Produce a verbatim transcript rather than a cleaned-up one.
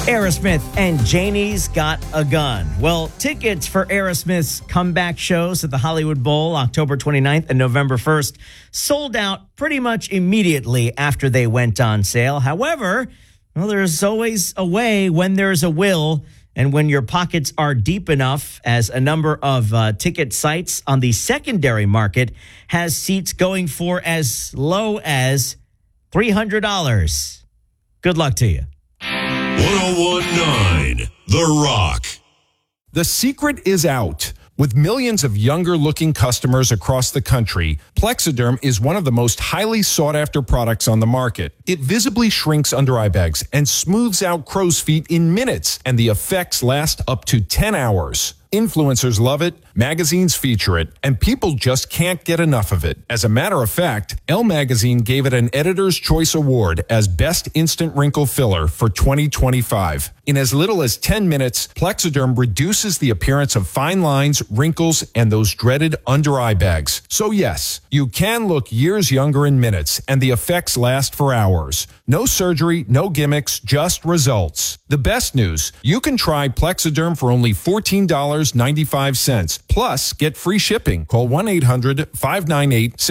Aerosmith and Janie's Got a Gun. Well, tickets for Aerosmith's comeback shows at the Hollywood Bowl, October twenty-ninth and November first, sold out pretty much immediately after they went on sale. However, well, there's always a way when there's a will, and when your pockets are deep enough, as a number of uh, ticket sites on the secondary market has seats going for as low as three hundred dollars. Good luck to you. ten nineteen The Rock. The secret is out. With millions of younger-looking customers across the country, Plexiderm is one of the most highly sought-after products on the market. It visibly shrinks under-eye bags and smooths out crow's feet in minutes, and the effects last up to ten hours. Influencers love it, magazines feature it, and people just can't get enough of it. As a matter of fact, Elle Magazine gave it an Editor's Choice Award as Best Instant Wrinkle Filler for twenty twenty-five. In as little as ten minutes, Plexiderm reduces the appearance of fine lines, wrinkles, and those dreaded under-eye bags. So yes, you can look years younger in minutes, and the effects last for hours. No surgery, no gimmicks, just results. The best news, you can try Plexiderm for only fourteen dollars and ninety-five cents. Plus, get free shipping. Call one eight hundred five nine eight